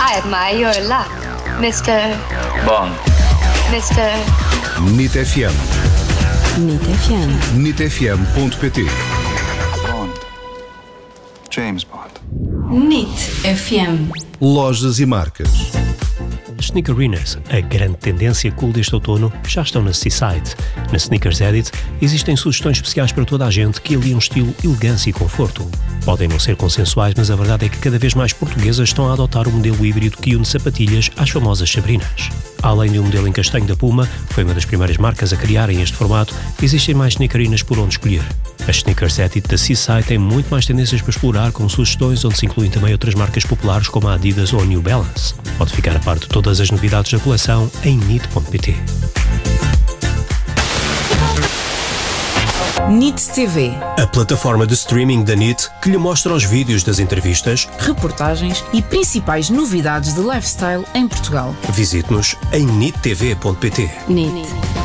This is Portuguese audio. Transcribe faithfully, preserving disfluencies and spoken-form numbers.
I admire your luck, mister Bond. mister N I T F M. N I T F M. N I T F M ponto pt. Bond. James Bond. N I T F M. Lojas e marcas. As Sneakerinas, a grande tendência cool deste outono, já estão na Seaside. Na Sneakers Edit existem sugestões especiais para toda a gente que aliam estilo, elegância e conforto. Podem não ser consensuais, mas a verdade é que cada vez mais portuguesas estão a adotar o modelo híbrido que une sapatilhas às famosas Sabrinas. Além de um modelo em castanho da Puma, que foi uma das primeiras marcas a criarem este formato, existem mais Sneakerinas por onde escolher. As Sneakers Edit da Seaside têm muito mais tendências para explorar, com sugestões onde se incluem também outras marcas populares como a Adidas ou a New Balance. Pode ficar a par de todas as novidades da coleção em N I T ponto pt. N I T T V. A plataforma de streaming da N I T que lhe mostra os vídeos das entrevistas, Reportagens e principais novidades de lifestyle em Portugal. visite-nos em N I T T V ponto pt. N I T.